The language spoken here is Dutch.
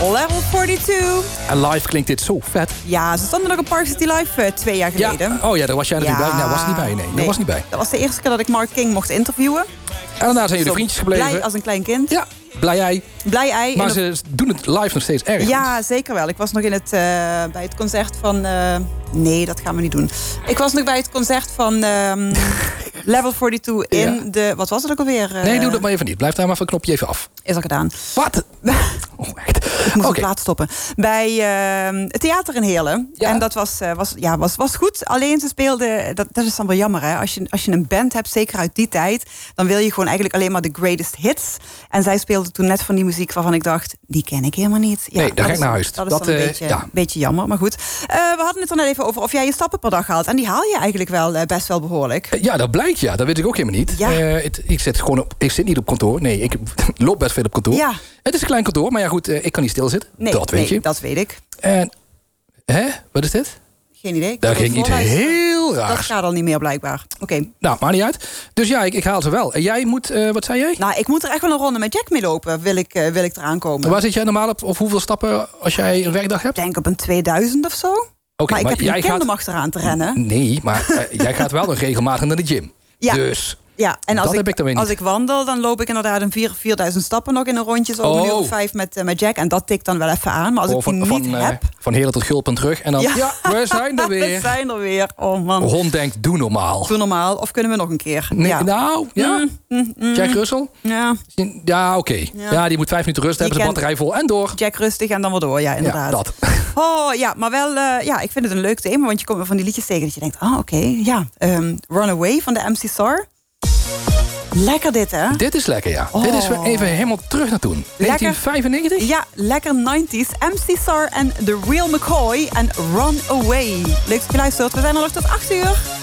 Level 42. En live klinkt dit zo vet. Ja, ze stonden nog op Park City Live 2 jaar geleden. Ja. Oh ja, daar was jij natuurlijk bij. Nee, was niet bij. Nee, dat was niet bij. Dat was de eerste keer dat ik Mark King mocht interviewen. En daarna zijn jullie vriendjes gebleven. Blij als een klein kind. Ja, blij ei. Blij ei. Maar ze doen het live nog steeds erg. Ja, zeker wel. Ik was nog bij het concert van... nee, dat gaan we niet doen. Ik was nog bij het concert van Level 42 in de... Wat was het ook alweer? Nee, doe dat maar even niet. Blijf daar maar van het knopje even af. Is al gedaan. Wat? Oh, echt? Ik moet het laten stoppen. Bij het theater in Heerlen. Ja. En dat was goed. Alleen ze speelden... Dat is dan wel jammer, hè. Als je een band hebt, zeker uit die tijd... dan wil je gewoon eigenlijk alleen maar de greatest hits. En zij speelden toen net van die muziek waarvan ik dacht... die ken ik helemaal niet. Ja, nee, daar ga ik naar huis. Dat is dan een beetje jammer, maar goed. We hadden het er net even over of jij je stappen per dag haalt. En die haal je eigenlijk wel best wel behoorlijk. Ja, dat blijkt, ja. Dat weet ik ook helemaal niet. Ja. Ik zit niet op kantoor. Nee, ik loop best veel op kantoor. Ja. Het is een klein kantoor, maar ja goed, ik kan niet stilzitten. Nee, dat weet ik. En, wat is dit? Geen idee. Daar ging iets heel raars. Dat gaat al niet meer blijkbaar. Oké. Nou, maakt niet uit. Dus ja, ik haal ze wel. En jij moet, wat zei jij? Nou, ik moet er echt wel een ronde met Jack mee lopen. Wil ik eraan komen. Waar zit jij normaal op? Of hoeveel stappen als jij een werkdag hebt? Ik denk op een 2000 of zo. Okay, maar ik heb geen kind om achteraan te rennen. Nee, maar jij gaat wel nog regelmatig naar de gym. Ja. Dus... Ja, en als ik wandel, dan loop ik inderdaad een 4000 stappen nog in een rondje. Zo een uur of 5 met Jack. En dat tikt dan wel even aan. Maar als ik die niet heb... Van Heerlen tot Gulpen terug. En dan, we zijn er weer. We zijn er weer. Oh man. De hond denkt, doe normaal. Doe normaal. Of kunnen we nog een keer? Nee, ja. Nou, ja. Jack Russell? Ja. Ja, oké. Ja, die moet 5 minuten rust hebben. Zijn batterij vol en door. Jack rustig en dan weer door. Ja, inderdaad. Ja, dat. Oh, ja, maar wel... ik vind het een leuk thema. Want je komt van die liedjes tegen dat je denkt... Runaway van de MC Sar. Lekker dit, hè? Dit is lekker, ja. Dit is weer even helemaal terug naar toen. Lekker, 1995? Ja, lekker 90s. MC Sar en The Real McCoy en Run Away. Leuk dat je luistert. We zijn er nog tot 8 uur.